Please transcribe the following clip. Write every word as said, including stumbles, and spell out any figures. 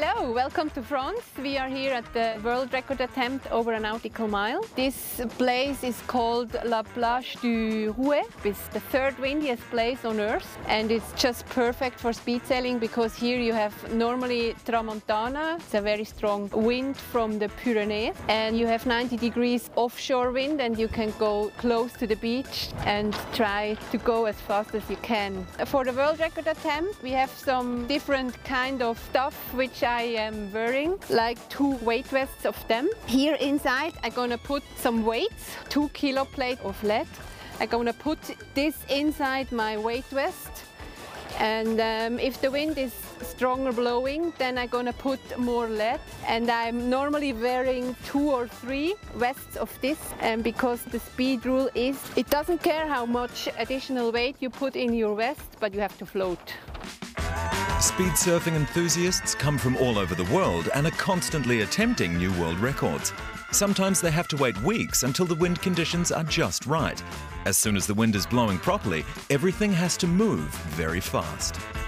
Hello, welcome to France. We are here at the world record attempt over a nautical mile. This place is called La Plage du Rouet. It's the third windiest place on Earth, and it's just perfect for speed sailing because here you have normally Tramontana. It's a very strong wind from the Pyrenees, and you have ninety degrees offshore wind, and you can go close to the beach and try to go as fast as you can. For the world record attempt, we have some different kind of stuff which I am wearing, like two weight vests of them. Here inside I'm gonna put some weights, two kilo plate of lead. I'm gonna put this inside my weight vest, and um, if the wind is stronger blowing, then I'm gonna put more lead. And I'm normally wearing two or three vests of this, and because the speed rule is it doesn't care how much additional weight you put in your vest, but you have to float. Speed surfing enthusiasts come from all over the world and are constantly attempting new world records. Sometimes they have to wait weeks until the wind conditions are just right. As soon as the wind is blowing properly, everything has to move very fast.